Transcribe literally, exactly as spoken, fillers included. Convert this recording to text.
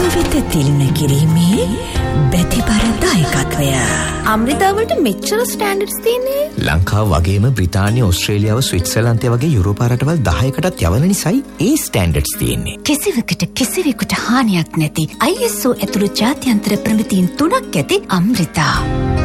වෙත තිලින කිරීමේ බැතිබර දායකත්වය. අමෘතාවට මෙච්චර ස්ටෑන්ඩඩ්ස් තියෙන්නේ. ලංකාව වගේම බ්‍රිතාන්‍ය, ඕස්ට්‍රේලියාව, ස්විට්සර්ලන්තය වගේ යුරෝපා රටවල් දහයකටත් යවන නිසායි ඒ ස්ටෑන්ඩඩ්ස් තියෙන්නේ. කිසිවකට කිසිවෙකුට හානියක් නැති I S O ඇතුළු ජාත්‍යන්තර ප්‍රමිතීන් තුනක් ඇති අමෘතා.